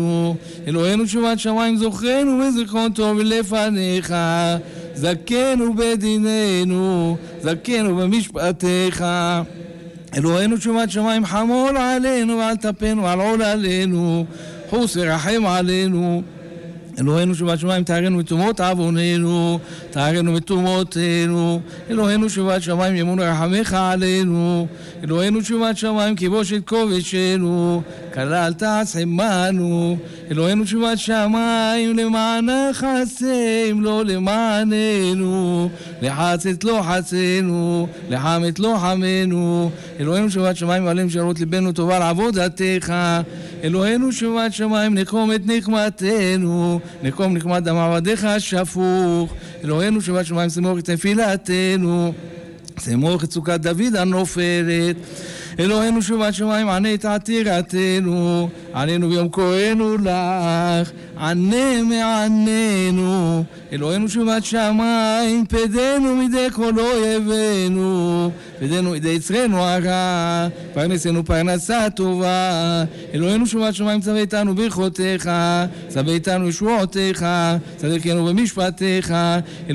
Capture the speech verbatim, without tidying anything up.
אלוהינו שובת שמיים זוכרנו וזיכרון טוב לפניך, זכנו בדיננו, זכנו במשפטיך. אלוהינו שובת שמיים חמול עלינו ועל טפנו ועל עוללינו, חוס ורחם עלינו. אלוהינו שובת שמיים תארנו מתומות עווננו, תארנו מתומותינו. אלוהינו שובת שמיים ימון רחמך עלינו. אלוהינו שובת שמיים כיבוש את כובשנו, כלל תעש עמנו. אלוהינו שובת שמיים למענך עשה אם לא למעננו, לחצת לא חצנו, לחמת לא חמנו. אלוהינו שובת שמיים ועליהם שרות ליבנו טובה לעבודתך. אלוהינו שובת שמיים נקום את נקמתנו, נקום נקמת דם עבדיך השפוך. אלוהינו שובת שמיים סמוך את תפילתנו, סמוך את סוכת דוד הנופלת. אלוהינו שובת שמיים ענה את עתירתנו, עננו ביום קוראנו לך, ענה מעננו. אלוהינו שובת שמיים פדנו מידי כל אויבינו, פדנו מידי יצרנו הרע, פרנסנו פרנסה טובה. אלוהינו שובת שמיים צווה איתנו ברכותיך, צווה איתנו ישועותיך, צדקנו במשפטיך.